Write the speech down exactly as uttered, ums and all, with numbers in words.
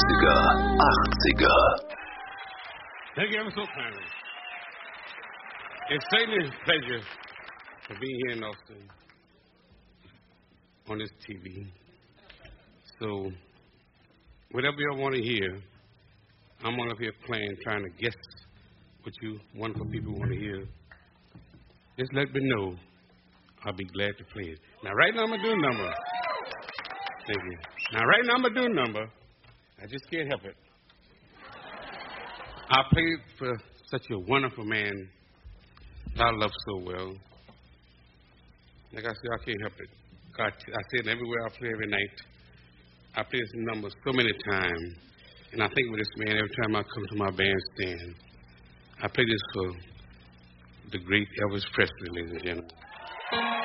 neunziger, achtziger. Thank you ever so kindly. It's certainly a pleasure to be here in Austin on this T V. So, whatever y'all want to hear, I'm on up here playing, trying to guess what you wonderful people want to hear. Just let me know. I'll be glad to play it. Now, right now, I'm going to do a number. Thank you. Now, right now, I'm going to do a number. I just can't help it. I played for such a wonderful man that I love so well. Like I said, I can't help it. God, I say it everywhere I play every night. I play this number so many times. And I think with this man every time I come to my bandstand. I play this for the great Elvis Presley, ladies and gentlemen.